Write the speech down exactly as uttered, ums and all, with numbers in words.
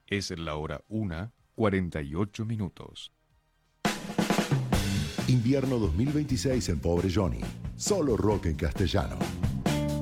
Es la hora una, cuarenta y ocho minutos. Invierno dos mil veintiséis en Pobre Johnny. Solo rock en castellano.